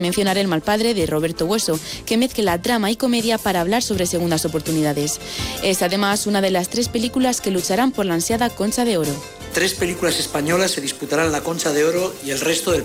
Mencionar El mal padre de Roberto Hueso, que mezcla drama y comedia para hablar sobre segundas oportunidades. Es además una de las 3 películas que lucharán por la ansiada Concha de Oro. 3 películas españolas se disputarán la Concha de Oro y el resto del